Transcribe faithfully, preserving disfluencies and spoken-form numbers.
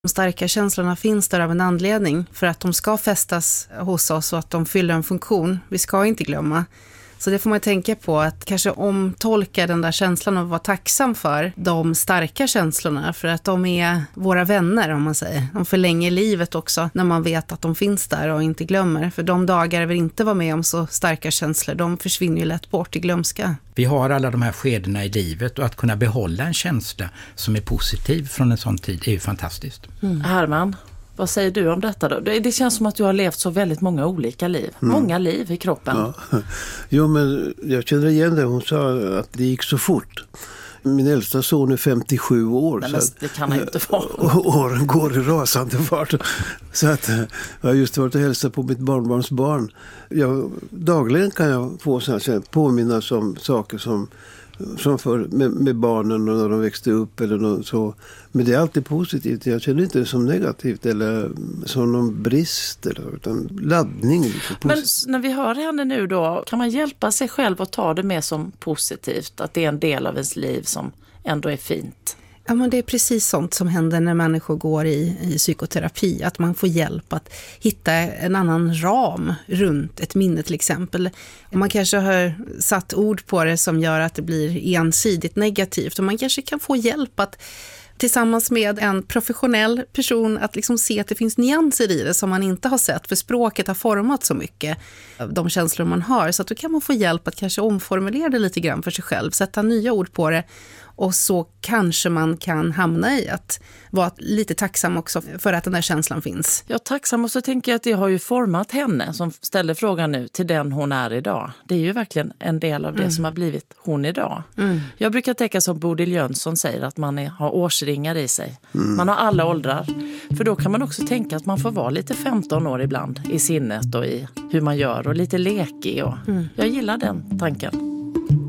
De starka känslorna finns där av en anledning för att de ska fästas hos oss och att de fyller en funktion. Vi ska inte glömma. Så det får man tänka på, att kanske omtolka den där känslan och vara tacksam för de starka känslorna, för att de är våra vänner, om man säger. De förlänger livet också när man vet att de finns där och inte glömmer. För de dagar vi inte var med om så starka känslor, de försvinner ju lätt bort i glömska. Vi har alla de här skedena i livet, och att kunna behålla en känsla som är positiv från en sån tid är ju fantastiskt. Mm. Herman, vad säger du om detta då? Det känns som att du har levt så väldigt många olika liv. Mm. Många liv i kroppen. Ja. Jo, men jag känner igen det. Hon sa att det gick så fort. Min äldsta son är femtiosju år. Nej, så men att, det kan han inte vara. Åren går i rasande fart. Så att jag har just varit och hälsat på mitt barnbarns barn. Jag, dagligen kan jag få så här, påminna om saker som som för, med, med barnen och när de växte upp eller något så. Men det är alltid positivt. Jag känner inte det som negativt eller som någon brist eller, utan laddning. Men när vi hör henne nu då, kan man hjälpa sig själv att ta det med som positivt? Att det är en del av ens liv som ändå är fint? Ja, men det är precis sånt som händer när människor går i, i psykoterapi. Att man får hjälp att hitta en annan ram runt ett minne till exempel. Och man kanske har satt ord på det som gör att det blir ensidigt negativt. Och man kanske kan få hjälp att tillsammans med en professionell person att liksom se att det finns nyanser i det som man inte har sett. För språket har format så mycket av de känslor man har. Så att då kan man få hjälp att kanske omformulera det lite grann för sig själv. Sätta nya ord på det. Och så kanske man kan hamna i att vara lite tacksam också för att den där känslan finns. Ja, tacksam, och så tänker jag att det har ju format henne som ställer frågan nu till den hon är idag. Det är ju verkligen en del av det mm. som har blivit hon idag. Mm. Jag brukar tänka som Bodil Jönsson säger, att man är, har årsringar i sig. Mm. Man har alla åldrar. För då kan man också tänka att man får vara lite femton år ibland i sinnet och i hur man gör och lite lekig. Och mm. jag gillar den tanken.